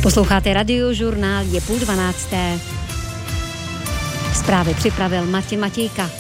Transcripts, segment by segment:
Posloucháte Radiožurnál, je 11:30. Zprávy připravil Martin Matějka.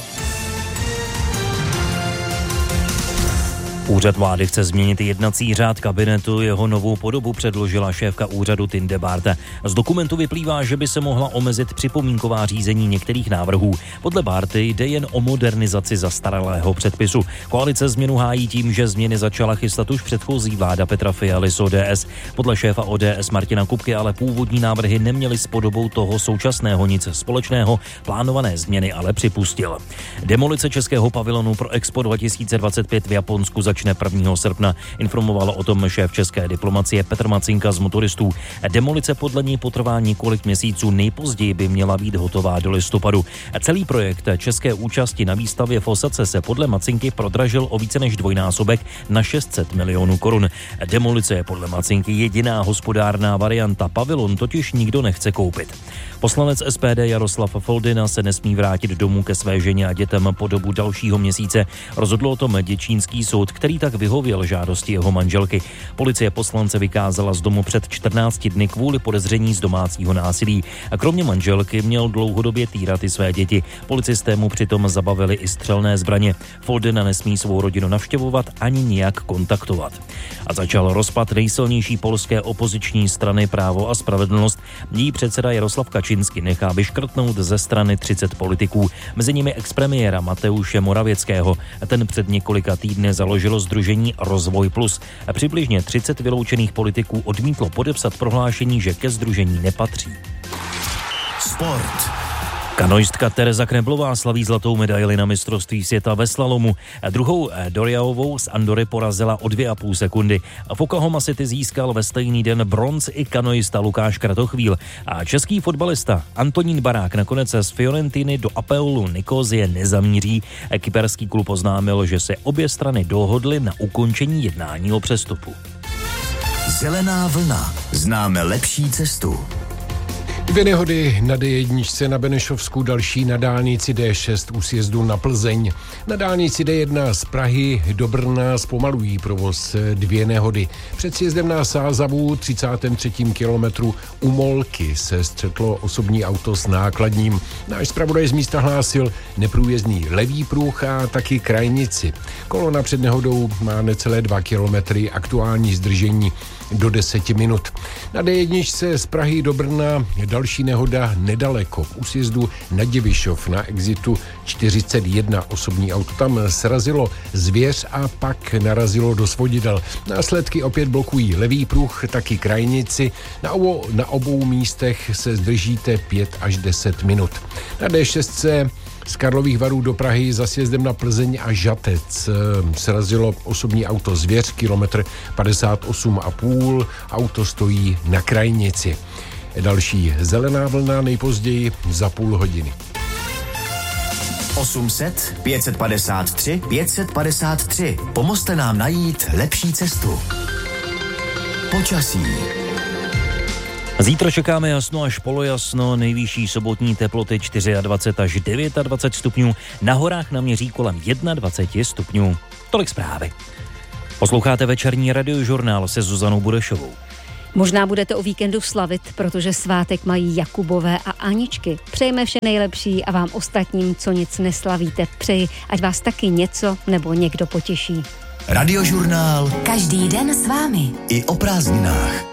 Úřad vlády chce změnit jednací řád kabinetu, jeho novou podobu předložila šéfka úřadu Tinde Bárta. Z dokumentu vyplývá, že by se mohla omezit připomínková řízení některých návrhů. Podle Bárty jde jen o modernizaci zastaralého předpisu. Koalice změnu hájí tím, že změny začala chystat už předchozí vláda Petra Fialy z ODS. Podle šéfa ODS Martina Kupky ale původní návrhy neměly s podobou toho současného nic společného, plánované změny ale připustil. Demolice českého pavilonu pro Expo 2025 v Japonsku začne 1. srpna, informoval o tom šéf české diplomacie Petr Macinka z Motoristů. Demolice podle něj potrvá několik měsíců, nejpozději by měla být hotová do listopadu. Celý projekt české účasti na výstavě v Osace se podle Macinky prodražil o více než dvojnásobek na 600 milionů korun. Demolice je podle Macinky jediná hospodárná varianta, pavilon totiž nikdo nechce koupit. Poslanec SPD Jaroslav Foldyna se nesmí vrátit domů ke své ženě a dětem po dobu dalšího měsíce. Rozhodl o tom děčínský soud, který tak vyhověl žádosti jeho manželky. Policie poslance vykázala z domu před 14 dny kvůli podezření z domácího násilí. A kromě manželky měl dlouhodobě týrat i své děti. Policisté mu přitom zabavili i střelné zbraně. Foldyna nesmí svou rodinu navštěvovat ani nijak kontaktovat. A začal rozpad nejsilnější polské opoziční strany Právo a spravedlnost. Její předseda Jaroslav Kaczyński nechá vyškrtnout ze strany 30 politiků, mezi nimi expremiéra Mateuše Morawieckého. Ten před několika týdny založil sdružení Rozvoj Plus. Přibližně 30 vyloučených politiků odmítlo podepsat prohlášení, že ke sdružení nepatří. Sport. Kanoistka Tereza Kneblová slaví zlatou medaili na mistrovství světa ve slalomu. Druhou Doriaovou z Andory porazila o 2,5 sekundy. V Oklahoma City získal ve stejný den bronz i kanoista Lukáš Kratochvíl. A český fotbalista Antonín Barák nakonec z Fiorentiny do Apoelu Nikosie nezamíří. Kyperský klub oznámil, že se obě strany dohodly na ukončení jednání o přestupu. Zelená vlna. Známe lepší cestu. 2 nehody na D1 na Benešovsku, další na dálnici D6 u sjezdu na Plzeň. Na dálnici D1 z Prahy do Brna zpomalují provoz 2 nehody. Před sjezdem na Sázavu 33. kilometru u Molky se střetlo osobní auto s nákladním. Náš zpravodaj z místa hlásil neprůjezdný levý pruh a taky krajnici. Kolona před nehodou má necelé 2 kilometry, aktuální zdržení do 10 minut. Na D1 z Prahy do Brna další nehoda nedaleko. U sjezdu na Děvišov na exitu 41 osobní auto tam srazilo zvěř a pak narazilo do svodidel. Následky opět blokují levý pruh, taky krajnici. Na obou místech se zdržíte 5 až 10 minut. Na D6 z Karlových Varů do Prahy za sjezdem na Plzeň a Žatec srazilo osobní auto zvěř, kilometr 58,5, auto stojí na krajnici. Další zelená vlna nejpozději za půl hodiny. 800 553 553. Pomozte nám najít lepší cestu. Počasí. Zítra čekáme jasno až polojasno, nejvyšší sobotní teploty 24 až 29 stupňů, na horách naměří kolem 21 stupňů. Tolik zprávy. Posloucháte večerní radiožurnál se Zuzanou Burešovou. Možná budete o víkendu slavit, protože svátek mají Jakubové a Aničky. Přejeme vše nejlepší a vám ostatním, co nic neslavíte, přeji, ať vás taky něco nebo někdo potěší. Radiožurnál. Každý den s vámi. I o prázdninách.